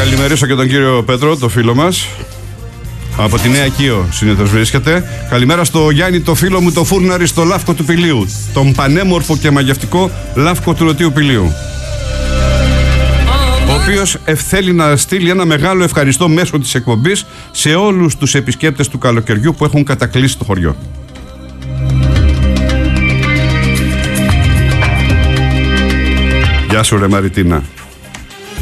καλημερίσω και τον κύριο Πέτρο, το φίλο μας. Από τη Νέα Κείο συνήθως βρίσκεται. Καλημέρα στο Γιάννη, το φίλο μου, το φούρναρι στο Λαύκο του Πηλίου. Τον πανέμορφο και μαγευτικό Λαύκο του Νοτίου Πηλίου. Ο οποίος θέλει να στείλει ένα μεγάλο ευχαριστώ μέσω της εκπομπής σε όλους τους επισκέπτες του καλοκαιριού που έχουν κατακλείσει το χωριό. Γεια σου ρε Μαριτίνα.